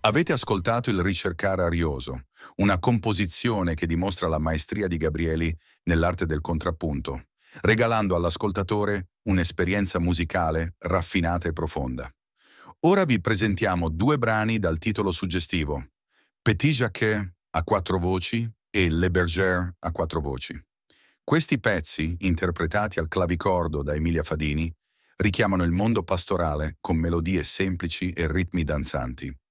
Avete ascoltato il Ricercare Arioso, una composizione che dimostra la maestria di Gabrieli nell'arte del contrappunto, regalando all'ascoltatore un'esperienza musicale raffinata e profonda. Ora vi presentiamo due brani dal titolo suggestivo, Petit Jacquet a quattro voci e Le Bergère a quattro voci. Questi pezzi, interpretati al clavicordo da Emilia Fadini, richiamano il mondo pastorale con melodie semplici e ritmi danzanti,